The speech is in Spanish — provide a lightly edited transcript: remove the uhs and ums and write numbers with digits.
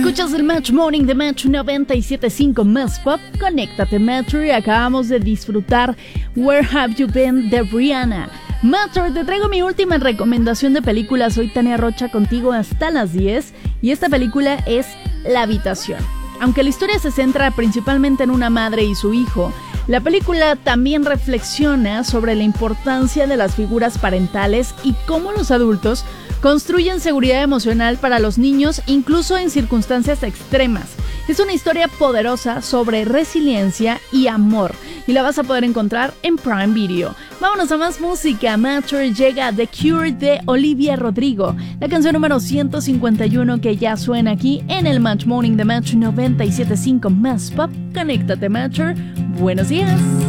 Escuchas el Match Morning de Match 97.5 Más Pop. Conéctate, Matcher, y acabamos de disfrutar Where Have You Been de Rihanna. Matcher, te traigo mi última recomendación de película. Soy Tania Rocha, contigo hasta las 10, y esta película es La Habitación. Aunque la historia se centra principalmente en una madre y su hijo, la película también reflexiona sobre la importancia de las figuras parentales y cómo los adultos construyen seguridad emocional para los niños, incluso en circunstancias extremas. Es una historia poderosa sobre resiliencia y amor, y la vas a poder encontrar en Prime Video. Vámonos a más música. Matcher, llega The Cure de Olivia Rodrigo, la canción número 151 que ya suena aquí en el Match Morning de Match 97.5 Más Pop. Conéctate, Matcher. Buenos días.